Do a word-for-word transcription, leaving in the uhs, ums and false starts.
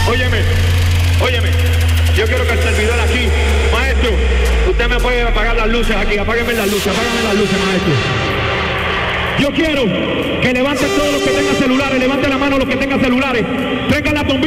Óyeme, óyeme, yo quiero que el servidor aquí, maestro, usted me puede apagar las luces aquí, apáguenme las luces, apáguenme las luces, maestro. Yo quiero que levanten todos los que tengan celulares, levanten la mano los que tengan celulares.